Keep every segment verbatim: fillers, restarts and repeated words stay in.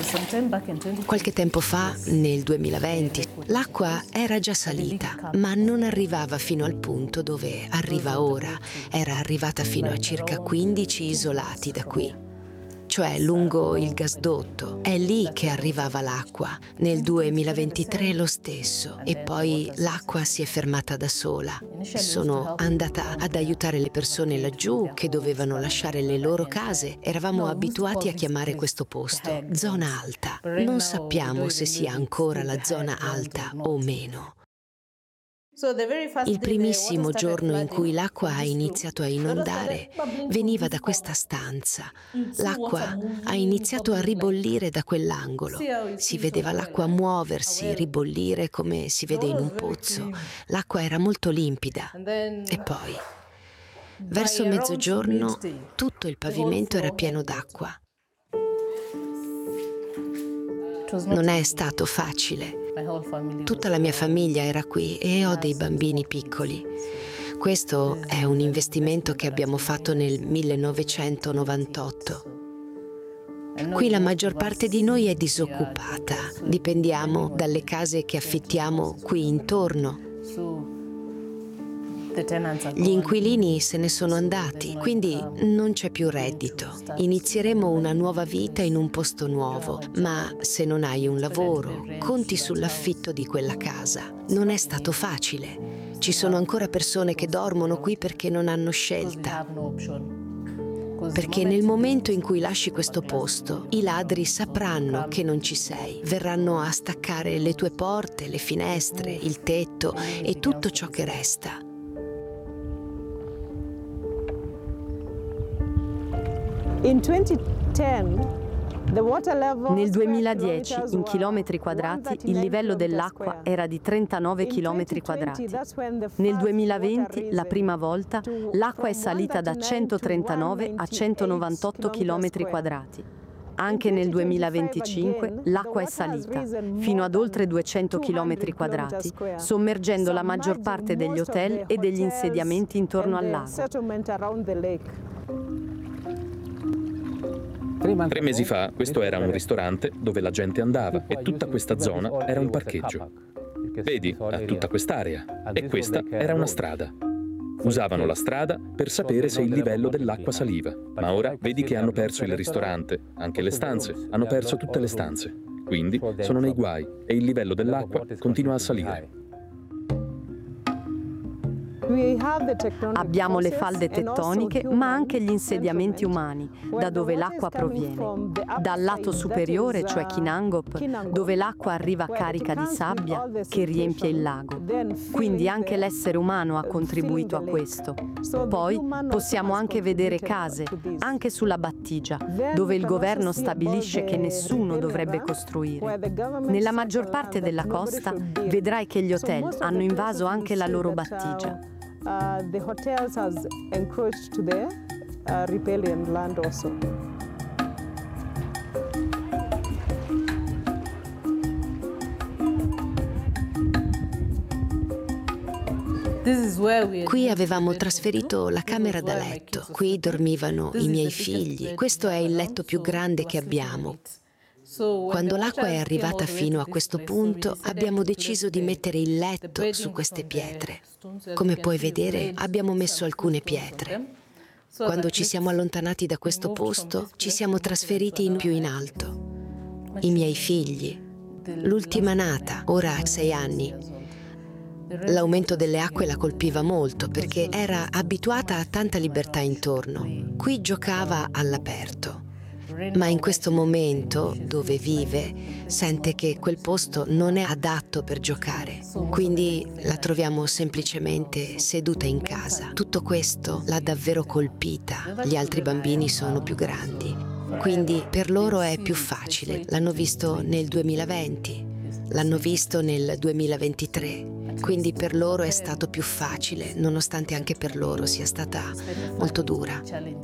Qualche tempo fa, nel duemilaventi, l'acqua era già salita, ma non arrivava fino al punto dove arriva ora. Era arrivata fino a circa quindici isolati da qui, cioè lungo il gasdotto. È lì che arrivava l'acqua. Nel duemilaventitré lo stesso. E poi l'acqua si è fermata da sola. Sono andata ad aiutare le persone laggiù che dovevano lasciare le loro case. Eravamo abituati a chiamare questo posto zona alta. Non sappiamo se sia ancora la zona alta o meno. Il primissimo giorno in cui l'acqua ha iniziato a inondare veniva da questa stanza. L'acqua ha iniziato a ribollire da quell'angolo. Si vedeva l'acqua muoversi, ribollire come si vede in un pozzo. L'acqua era molto limpida. E poi, verso mezzogiorno, tutto il pavimento era pieno d'acqua. Non è stato facile. Tutta la mia famiglia era qui e ho dei bambini piccoli. Questo è un investimento che abbiamo fatto nel millenovecentonovantotto. Qui la maggior parte di noi è disoccupata. Dipendiamo dalle case che affittiamo qui intorno. Gli inquilini se ne sono andati, quindi non c'è più reddito. Inizieremo una nuova vita in un posto nuovo, ma se non hai un lavoro, conti sull'affitto di quella casa. Non è stato facile. Ci sono ancora persone che dormono qui perché non hanno scelta. Perché nel momento in cui lasci questo posto, i ladri sapranno che non ci sei. Verranno a staccare le tue porte, le finestre, il tetto e tutto ciò che resta. Nel duemiladieci, in chilometri quadrati, il livello dell'acqua era di trentanove chilometri quadrati. Nel duemilaventi, la prima volta, l'acqua è salita da centotrentanove a centonovantotto chilometri quadrati. Anche nel duemilaventicinque l'acqua è salita fino ad oltre duecento chilometri quadrati, sommergendo la maggior parte degli hotel e degli insediamenti intorno al lago. Tre mesi fa questo era un ristorante dove la gente andava e tutta questa zona era un parcheggio. Vedi, a tutta quest'area. E questa era una strada. Usavano la strada per sapere se il livello dell'acqua saliva. Ma ora vedi che hanno perso il ristorante, anche le stanze, hanno perso tutte le stanze. Quindi sono nei guai e il livello dell'acqua continua a salire. Abbiamo le falde tettoniche, ma anche gli insediamenti umani, da dove l'acqua proviene. Dal lato superiore, cioè Kinangop, dove l'acqua arriva carica di sabbia che riempie il lago. Quindi anche l'essere umano ha contribuito a questo. Poi possiamo anche vedere case, anche sulla battigia, dove il governo stabilisce che nessuno dovrebbe costruire. Nella maggior parte della costa vedrai che gli hotel hanno invaso anche la loro battigia. Uh, the hotels has encroached to the uh, riparian land also. Qui avevamo trasferito la camera da letto. Qui dormivano i miei figli. Questo è il letto più grande che abbiamo. Quando l'acqua è arrivata fino a questo punto, abbiamo deciso di mettere il letto su queste pietre. Come puoi vedere, abbiamo messo alcune pietre. Quando ci siamo allontanati da questo posto, ci siamo trasferiti in più in alto. I miei figli, l'ultima nata, ora ha sei anni. L'aumento delle acque la colpiva molto perché era abituata a tanta libertà intorno. Qui giocava all'aperto. Ma in questo momento, dove vive, sente che quel posto non è adatto per giocare. Quindi la troviamo semplicemente seduta in casa. Tutto questo l'ha davvero colpita. Gli altri bambini sono più grandi. Quindi per loro è più facile. L'hanno visto nel duemilaventi, l'hanno visto nel duemilaventitré. Quindi per loro è stato più facile, nonostante anche per loro sia stata molto dura.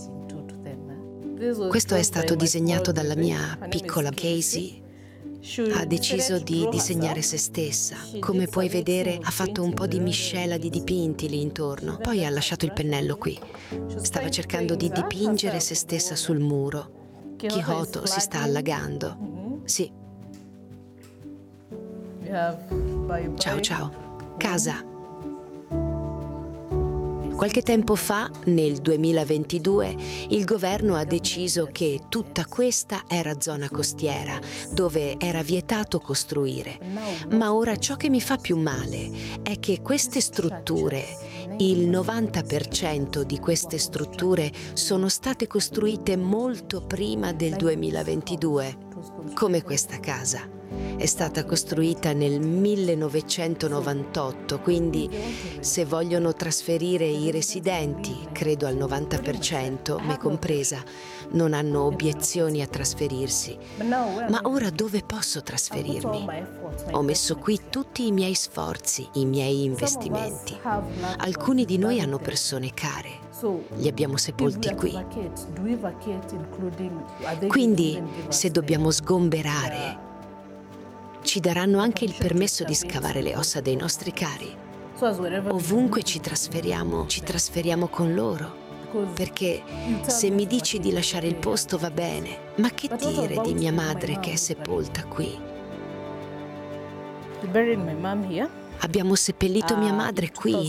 Questo è stato disegnato dalla mia piccola Casey. Ha deciso di disegnare se stessa. Come puoi vedere, ha fatto un po' di miscela di dipinti lì intorno. Poi ha lasciato il pennello qui. Stava cercando di dipingere se stessa sul muro. Kyoto si sta allagando. Sì. Ciao ciao. Casa. Qualche tempo fa, nel duemilaventidue, il governo ha deciso che tutta questa era zona costiera, dove era vietato costruire. Ma ora ciò che mi fa più male è che queste strutture, il novanta per cento di queste strutture sono state costruite molto prima del duemilaventidue, come questa casa. È stata costruita nel millenovecentonovantotto, quindi se vogliono trasferire i residenti, credo al novanta per cento, me compresa, non hanno obiezioni a trasferirsi. Ma ora dove posso trasferirmi? Ho messo qui tutti i miei sforzi, i miei investimenti. Alcuni di noi hanno persone care. Li abbiamo sepolti qui. Quindi, se dobbiamo sgomberare, ci daranno anche il permesso di scavare le ossa dei nostri cari. Ovunque ci trasferiamo, ci trasferiamo con loro. Perché se mi dici di lasciare il posto va bene, ma che dire di mia madre che è sepolta qui? Abbiamo seppellito mia madre qui.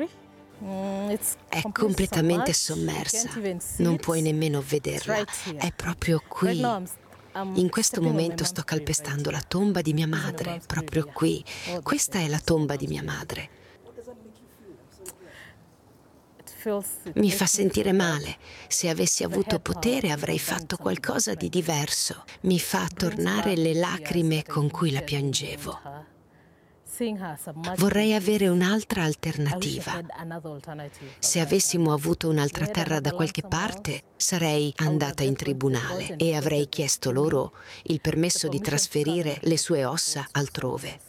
È completamente sommersa. Non puoi nemmeno vederla. È proprio qui. In questo momento sto calpestando la tomba di mia madre, proprio qui. Questa è la tomba di mia madre. Mi fa sentire male. Se avessi avuto potere avrei fatto qualcosa di diverso. Mi fa tornare le lacrime con cui la piangevo. Vorrei avere un'altra alternativa. Se avessimo avuto un'altra terra da qualche parte, sarei andata in tribunale e avrei chiesto loro il permesso di trasferire le sue ossa altrove.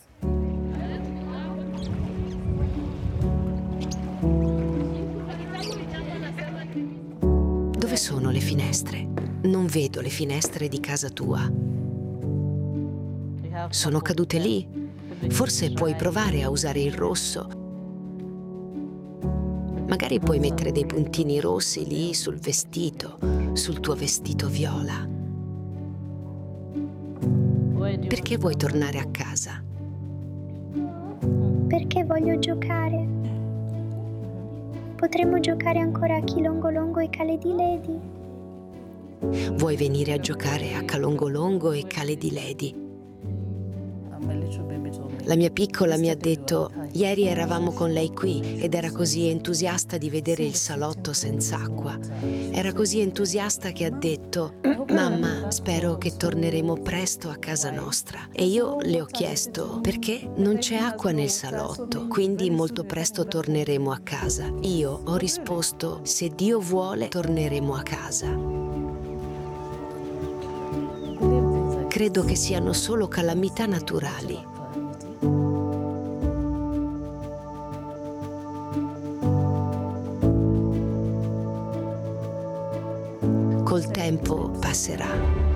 Dove sono le finestre? Non vedo le finestre di casa tua. Sono cadute lì? Forse puoi provare a usare il rosso. Magari puoi mettere dei puntini rossi lì sul vestito, sul tuo vestito viola. Perché vuoi tornare a casa? Perché voglio giocare. Potremmo giocare ancora a Chilongolongo e Calediledi. Vuoi venire a giocare a Calongolongo e Calediledi? La mia piccola mi ha detto, ieri eravamo con lei qui ed era così entusiasta di vedere il salotto senza acqua. Era così entusiasta che ha detto, mamma, spero che torneremo presto a casa nostra. E io le ho chiesto, perché non c'è acqua nel salotto, quindi molto presto torneremo a casa. Io ho risposto, se Dio vuole, torneremo a casa. Credo che siano solo calamità naturali. Col tempo passerà.